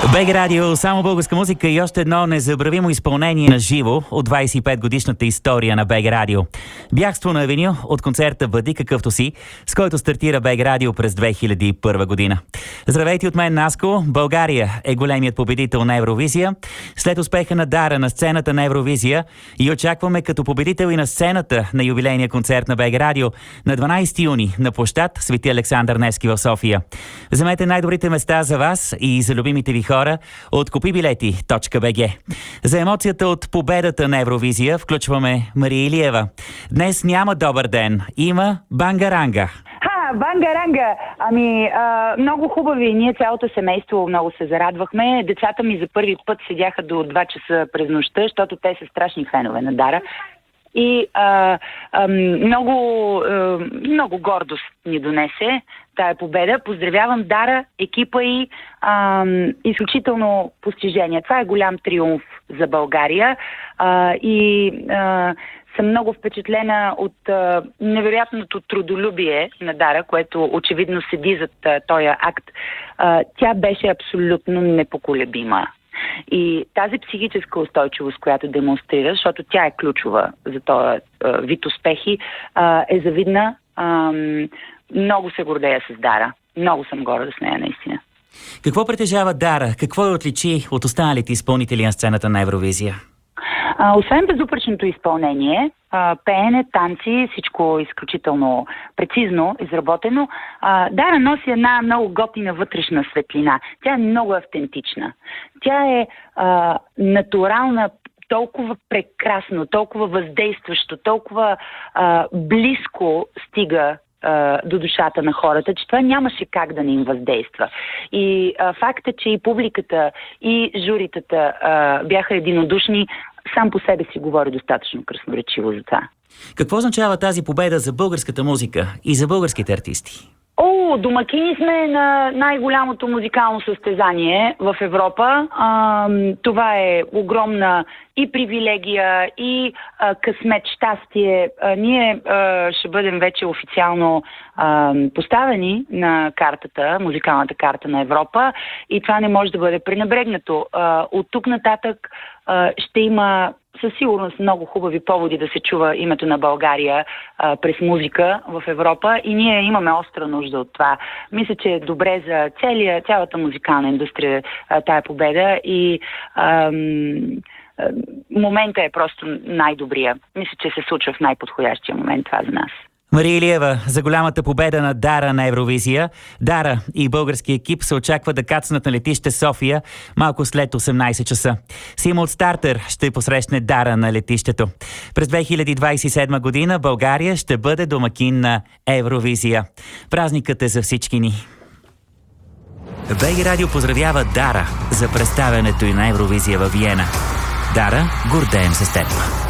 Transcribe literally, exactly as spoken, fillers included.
БГ Радио, само българска музика и още едно незабравимо изпълнение на живо от двайсет и пет годишната история на БГ Радио. Бягство на авеню от концерта "Бъди какъвто си", с който стартира БГ Радио през две хиляди и първа година. Здравейте от мен, Наско. България е големият победител на Евровизия. След успеха на Дара на сцената на Евровизия и очакваме като победител и на сцената на юбилейния концерт на БГ Радио на дванайсети юни на площад Свети Александър Невски в София. Вземете най-добрите места за вас и за любимите ви хора от купи билети точка би джи. За емоцията от победата на Евровизия включваме Мария Илиева. Днес няма добър ден, има бангаранга. Ха, бангаранга! Ами, а, много хубави. Ние цялото семейство много се зарадвахме. Децата ми за първи път седяха до два часа през нощта, защото те са страшни фенове на Дара. И а, а, много, а, много гордост ни донесе тая победа. Поздравявам Дара, екипа и а, изключително постижение. Това е голям триумф за България а, и а, съм много впечатлена от а, невероятното трудолюбие на Дара, което очевидно седи зад а, този акт. А, тя беше абсолютно непоколебима. И тази психическа устойчивост, която демонстрира, защото тя е ключова за този вид успехи, а, е завидна. А, много се гордея с Дара. Много съм горда с нея, наистина. Какво притежава Дара? Какво я отличи от останалите изпълнители на сцената на Евровизия? А, освен безупречното изпълнение, а, пеене, танци, всичко изключително прецизно изработено, а, Дара носи една много готина вътрешна светлина. Тя е много автентична. Тя е а, натурална, толкова прекрасно, толкова въздействащо, толкова а, близко стига до душата на хората, че това нямаше как да не им въздейства. И а, факта, че и публиката, и журитата а, бяха единодушни, сам по себе си говори достатъчно красноречиво за това. Какво означава тази победа за българската музика и за българските артисти? О, домакини сме на най-голямото музикално състезание в Европа. А, това е огромна и привилегия, и а, късмет, щастие. А, ние а, ще бъдем вече официално а, поставени на картата, музикалната карта на Европа, и това не може да бъде пренебрегнато. А, от тук нататък а, ще има със сигурност много хубави поводи да се чува името на България а, през музика в Европа, и ние имаме остра нужда от това. Мисля, че е добре за целия, цялата музикална индустрия а, тая победа, и ам, момента е просто най-добрия. Мисля, че се случва в най-подходящия момент това за нас. Мария Илиева, за голямата победа на Дара на Евровизия. Дара и български екип се очаква да кацнат на летище София малко след осемнайсет часа. Сима от Стартер ще посрещне Дара на летището. През две хиляди двайсет и седма година България ще бъде домакин на Евровизия. Празникът е за всички ни. БГ Радио поздравява Дара за представянето и на Евровизия във Виена. Дара, гордеем се с теб.